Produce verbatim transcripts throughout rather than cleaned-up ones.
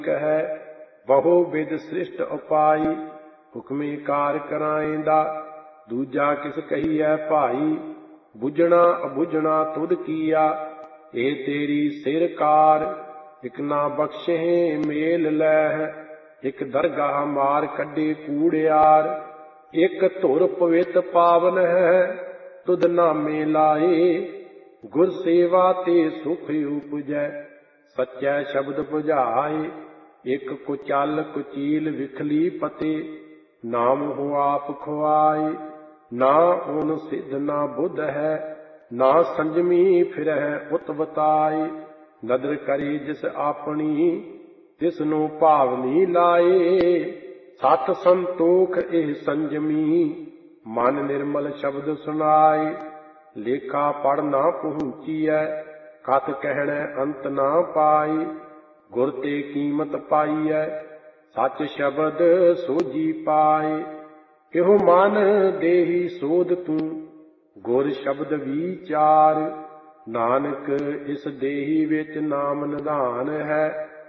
ਕਹੈ ਬਹੁ ਵਿਦ ਸ੍ਰਿਸ਼ਟ ਉਪਾਈ। ਹੁਕਮੇ ਕਾਰ ਕਰਾਏਂਦਾ ਦੂਜਾ ਕਿਸ ਕਹੀਐ ਭਾਈ। ਬੁਝਣਾ ਅਬੁਝਣਾ ਤੁਧ ਕੀਆ ਇਹ ਤੇਰੀ ਸਿਰ ਕਾਰ। ਇਕ ਨਾ ਬਖਸ਼ੇ ਮੇਲ ਲੈ ਇਕ ਦਰਗਾਹ ਮਾਰ ਕੱਢੇ ਕੂੜਿਆਰ। ਇਕ ਧੁਰ ਪਵਿੱਤ ਪਾਵਨ ਹੈ ਤੁਧ ਨਾਮੇ ਲਾਏ। ਗੁਰ ਸੇਵਾ ਤੇ ਸੁਖ ਉਪਜੈ ਸੱਚੈ ਸ਼ਬਦ ਬੁਝਾਏ। ਇਕ ਕੁਚਲ ਕੁਚੀਲ ਵਿਖਲੀ ਪਤੇ ਨਾਮ ਹੋ ਆਪ ਖੁਆਏ। ਨਾ ਓਨ ਸਿੱਧ ਨਾ ਬੁੱਧ ਹੈ ਨਾ ਸੰਜਮੀ ਫਿਰਹਿ ਉਤਵਤਾਏ। ਨਦਰ ਕਰੀ ਜਿਸ ਆਪਣੀ ਤਿਸ ਨੂੰ ਭਾਵਨੀ ਲਾਏ। ਸਤ ਸੰਤੋਖ ਇਹ ਸੰਜਮੀ ਮਨ ਨਿਰਮਲ ਸ਼ਬਦ ਸੁਨਾਏ। ਲੇਖਾ ਪੜ ਨਾ ਪਹੁੰਚੀਐ ਕਥ ਕਹਿਣੈ ਅੰਤ ਨਾ ਪਾਈ। ਗੁਰ ਤੇ ਕੀਮਤ ਪਾਈਐ ਸੱਚ ਸ਼ਬਦ ਸੋਝੀ ਪਾਏ। ਇਹੋ ਮਨ ਦੇਹੀ ਸੋਧ ਤੂੰ ਗੁਰ ਸ਼ਬਦ ਵੀਚਾਰ। ਨਾਨਕ ਇਸ ਦੇਹੀ ਵਿੱਚ ਨਾਮ ਨਿਧਾਨ ਹੈ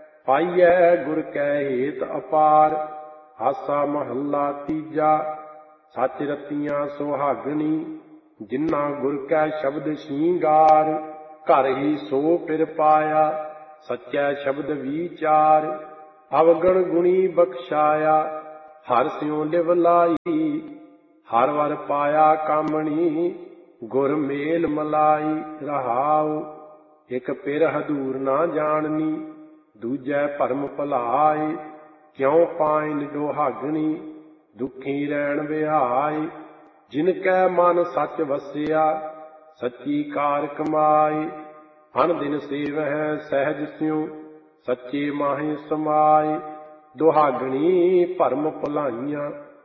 ਪਾਈਐ ਗੁਰ ਕੈ ਹੇਤ ਅਪਾਰ। ਆਸਾ ਮਹੱਲਾ ਤੀਜਾ। ਸੱਚ ਰਤੀਆਂ ਸੁਹਾਗਣੀ ਜਿਨ੍ਹਾਂ ਗੁਰ ਕੈ ਸ਼ਬਦ ਸ਼ਿੰਗਾਰ। ਘਰ ਹੀ ਸੋ ਪਿਰ ਪਾਇਆ ਸੱਚੈ ਸ਼ਬਦ ਵੀਚਾਰ। ਅਵਗਣ ਗੁਣੀ ਬਖਸ਼ਾਇਆ ਹਰ ਸਿਉ ਲਿਵ ਲਾਈ। ਹਰ ਵਰ ਪਾਇਆ ਕਾਮਣੀ ਗੁਰ ਮੇਲ ਮਲਾਈ। ਰਹਾਉ ਇਕ ਪਿਰ ਹਦੂਰ ਨਾ ਜਾਣਨੀ ਦੂਜੈ ਭਰਮ ਭੁਲਾਏ। ਕਿਉ ਪਾਇਨ ਦੁਹਾਗਣੀ ਦੁਖੀ ਰਹਿਣ ਵਿਹਾਏ। ਜਿਨ ਕੈ ਮਨ ਸੱਚ ਵਸਿਆ ਸੱਚੀ ਕਾਰ ਕਮਾਏ। ਅਨ ਦਿਨ ਸੇਵਹਿ ਸਹਿਜ ਸਿਉ ਸੱਚੇ ਮਾਹੇ ਸਮਾਏ। ਦੁਹਾਗਣੀ ਭਰਮ ਭੁਲਾਈਆਂ